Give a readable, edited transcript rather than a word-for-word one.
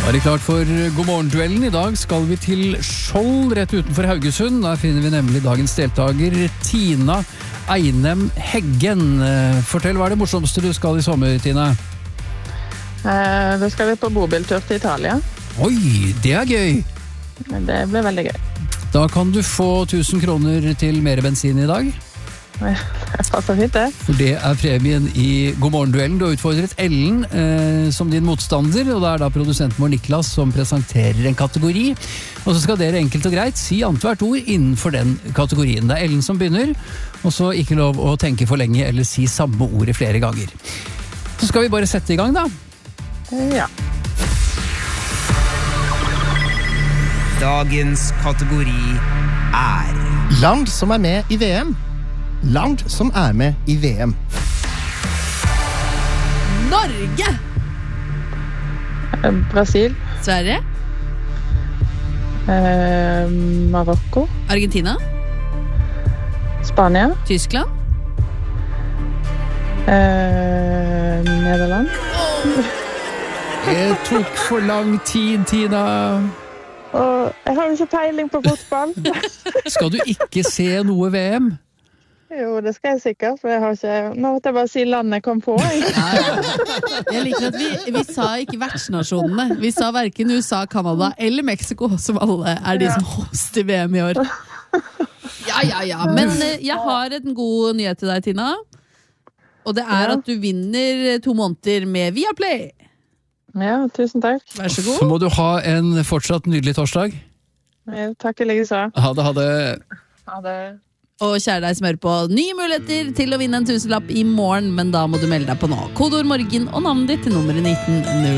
Da det klart for godmorgenduellen. I dag skal vi til Skjold, rett utenfor Haugesund. Der finner vi nemlig dagens deltaker, Tina Einem Heggen. Fortell, hva er det morsomste du skal i sommer, Tina? Da skal vi på bobiltur til Italia. Oi, det er gøy! Det blir veldig gøy. Da kan du få 1000 kroner til mer bensin i dag. Det passer fint, det. For det er premien i godmorgenduellen. Du har utfordret Ellen som din motstander, og det er da produsenten vår Niklas som presenterer en kategori. Og så skal dere enkelt og greit si annethvert ord innenfor den kategorien. Det er Ellen som begynner, og så ikke lov å tenke for lenge eller si samme ordet flere ganger. Så skal vi bare sette i gang, da. Ja. Dagens kategori er land som er med i VM. Land som er med i VM. Norge! Brasil. Sverige. Marokko. Argentina. Spania. Tyskland. Nederland. Det tok for lang tid, Tina. Jeg har jo ikke peiling på fotball. Skal du ikke se noe VM? Jo, det skal jeg sikkert, for jeg har ikke... Nå måtte jeg bare si landet jeg kom på. Jeg liker at vi sa ikke vertsnasjonene. Vi sa hverken USA, Canada eller Mexico, som alle er de som hoster VM i år. Ja. Men jeg har en god nyhet til deg, Tina. Og det er at du vinner 2 måneder med Viaplay. Ja, tusen takk. Vær så god. Så må du ha en fortsatt nydelig torsdag. Ja, takk i like så. Ha det. Ha det. Og kjære deg som hører på, nye muligheter til å vinne en 1000-lapp i morgen, men da må du melde deg på nå. Kodeord morgen og navnet ditt til nummeret 19